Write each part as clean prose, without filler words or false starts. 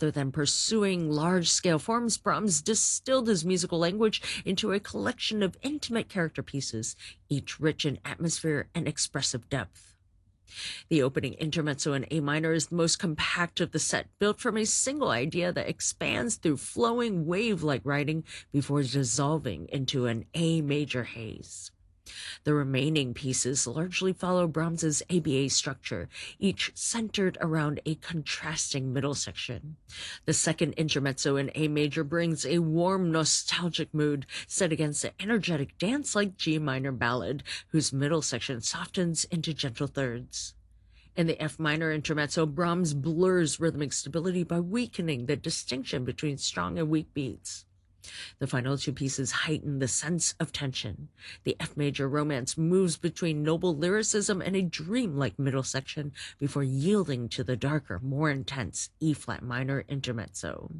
Rather than pursuing large-scale forms, Brahms distilled his musical language into a collection of intimate character pieces, each rich in atmosphere and expressive depth. The opening intermezzo in A minor is the most compact of the set, built from a single idea that expands through flowing wave-like writing before dissolving into an A major haze. The remaining pieces largely follow Brahms's ABA structure, each centered around a contrasting middle section. The second intermezzo in A major brings a warm, nostalgic mood set against the energetic dance-like G minor ballad, whose middle section softens into gentle thirds. In the F minor intermezzo, Brahms blurs rhythmic stability by weakening the distinction between strong and weak beats. The final two pieces heighten the sense of tension. The F major romance moves between noble lyricism and a dreamlike middle section before yielding to the darker, more intense E flat minor intermezzo.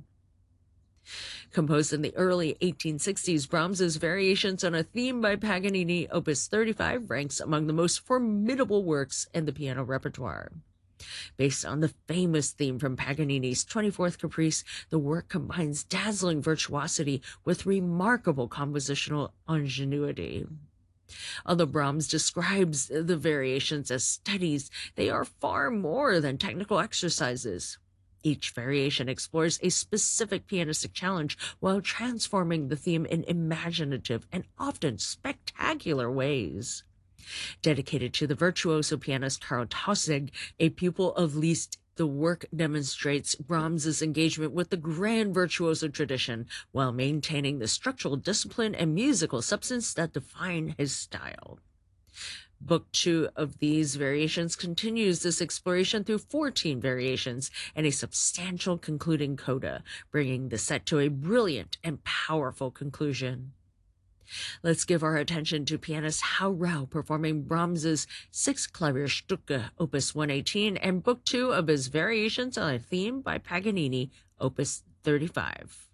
Composed in the early 1860s, Brahms's Variations on a Theme by Paganini, Opus 35, ranks among the most formidable works in the piano repertoire. Based on the famous theme from Paganini's 24th Caprice, the work combines dazzling virtuosity with remarkable compositional ingenuity. Although Brahms describes the variations as studies, they are far more than technical exercises. Each variation explores a specific pianistic challenge while transforming the theme in imaginative and often spectacular ways. Dedicated to the virtuoso pianist Karl Tausig, a pupil of Liszt, the work demonstrates Brahms's engagement with the grand virtuoso tradition while maintaining the structural discipline and musical substance that define his style. Book 2 of these variations continues this exploration through 14 variations and a substantial concluding coda, bringing the set to a brilliant and powerful conclusion. Let's give our attention to pianist Hao Rao performing Brahms's Sixth Klavierstücke, Opus 118, and Book 2 of his Variations on a Theme by Paganini, Opus 35.